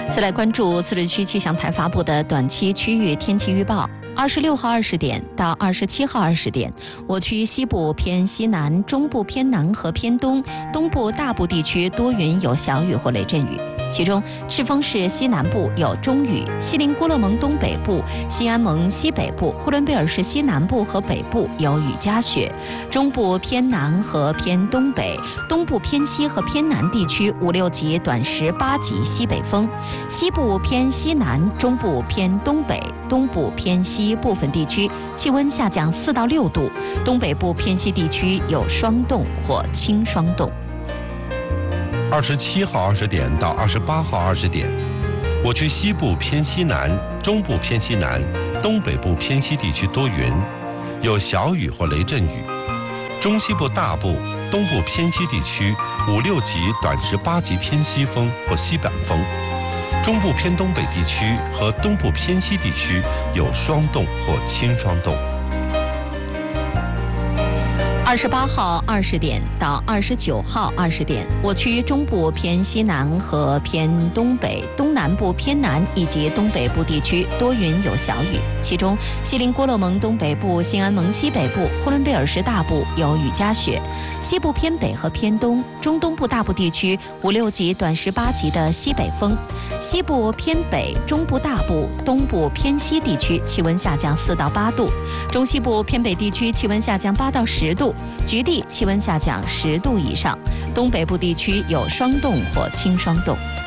再来关注自治区气象台发布的短期区域天气预报。26号20点到27号20点，我区西部偏西南、中部偏南和偏东、东部大部地区多云有小雨或雷阵雨。其中，赤峰市西南部有中雨，锡林郭勒盟东北部、西安盟西北部、呼伦贝尔市西南部和北部有雨夹雪，中部偏南和偏东北、东部偏西和偏南地区5、6级短时8级西北风，西部偏西南、中部偏东北、东部偏西部分地区气温下降4到6度，东北部偏西地区有霜冻或轻霜冻。 27号20点到28号20点，我区西部偏西南、中部偏西南、东北部偏西地区多云，有小雨或雷阵雨。中西部大部、东部偏西地区5、6级短时8级偏西风或西北风。中部偏东北地区和东部偏西地区有霜冻或轻霜冻。 28号20点到29号20点，我区中部偏西南和偏东北、东南部偏南以及东北部地区多云有小雨，其中锡林郭勒盟东北部、新安盟西北部、呼伦贝尔市大部有雨夹雪，西部偏北和偏东、中东部大部地区5、6级短时8级的西北风，西部偏北、中部大部、东部偏西地区气温下降4到8度，中西部偏北地区气温下降8到10度。局地气温下降10度以上，东北部地区有霜冻或轻霜冻。